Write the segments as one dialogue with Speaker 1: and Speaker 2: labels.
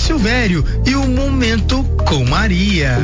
Speaker 1: Silvério e o Momento com Maria.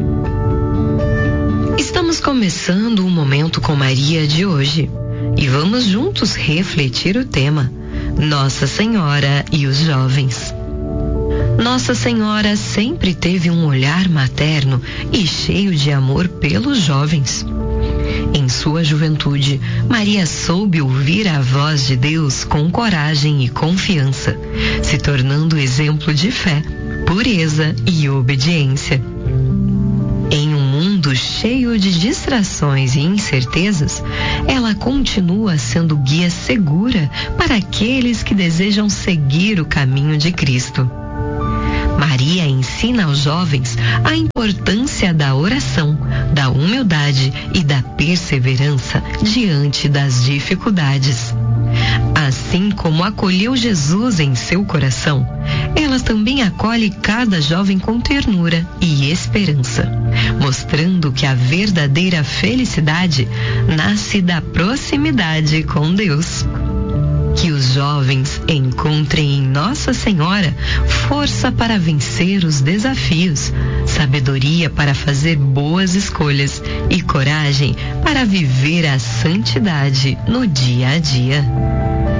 Speaker 2: Estamos começando o Momento com Maria de hoje e vamos juntos refletir o tema Nossa Senhora e os jovens. Nossa Senhora sempre teve um olhar materno e cheio de amor pelos jovens. Em sua juventude, Maria soube ouvir a voz de Deus com coragem e confiança, se tornando exemplo de fé, pureza e obediência. Em um mundo cheio de distrações e incertezas, ela continua sendo guia segura para aqueles que desejam seguir o caminho de Cristo. Maria ensina aos jovens a importância da oração, da humildade e da perseverança diante das dificuldades. Assim como acolheu Jesus em seu coração, ela também acolhe cada jovem com ternura e esperança, mostrando que a verdadeira felicidade nasce da proximidade com Deus. Que os jovens encontrem em Nossa Senhora força para vencer os desafios, sabedoria para fazer boas escolhas e coragem para viver a santidade no dia a dia.